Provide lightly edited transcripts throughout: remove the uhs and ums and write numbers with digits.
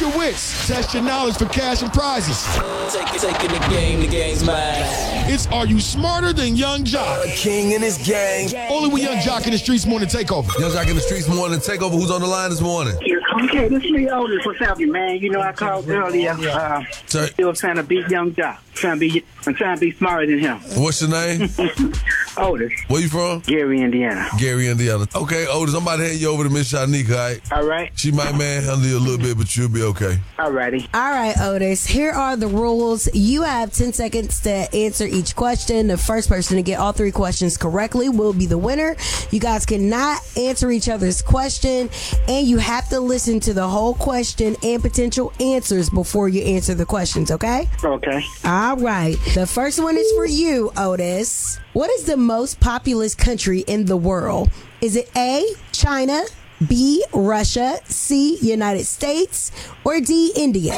your wits. Test your knowledge for cash and prizes. Taking the game's mine. It's Are You Smarter Than Young Jock? A king in his gang. Only with Young Jock in the Streets Morning Takeover. Young Jock in the Streets Morning Takeover. Who's on the line this morning? Okay, this is me, Otis. What's happening, man? You know, I called earlier. Still trying to beat Young Jock. I'm trying to be smarter than him. What's your name? Otis. Where you from? Gary, Indiana. Gary, Indiana. Okay, Otis, I'm about to hand you over to Miss Shanika, all right? All right. She might manhandle you a little bit, but you'll be okay. All righty. All right, Otis. Here are the rules. You have 10 seconds to answer each question. The first person to get all 3 questions correctly will be the winner. You guys cannot answer each other's question, and you have to listen to the whole question and potential answers before you answer the questions, okay? Okay. All right. The first one is for you, Otis. What is the most populous country in the world? Is it A, China, B, Russia, C, United States, or D, India?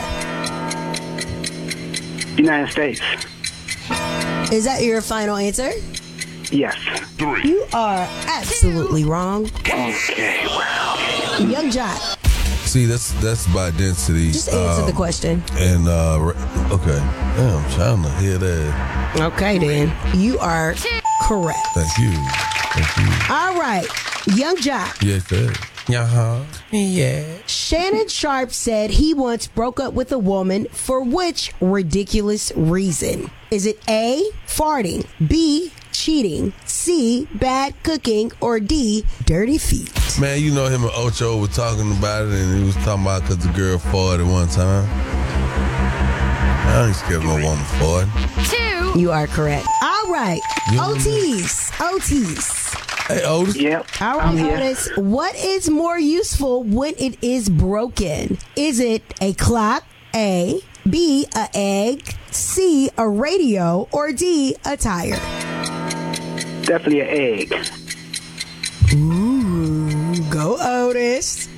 United States. Is that your final answer? Yes. You are absolutely wrong. Okay, wow. Young Jock, See, that's by density. just answer the question. And, okay. Damn, I'm trying to hear that. Okay, then. You are correct. Thank you. All right. Young Jock. Yes, sir. Yeah. Shannon Sharp said he once broke up with a woman for which ridiculous reason? Is it A, farting, B, cheating, C, bad cooking, or D, dirty feet? Man, you know him and Ocho were talking about it, and he was talking about because the girl farted one time. I ain't scared of no woman farting. You are correct. All right. Yeah. Otis. Hey, Otis. Yep. All right, Otis. What is more useful when it is broken? Is it a clock, A, B, a egg, C, a radio, or D, a tire? Definitely an egg. Ooh, go Otis.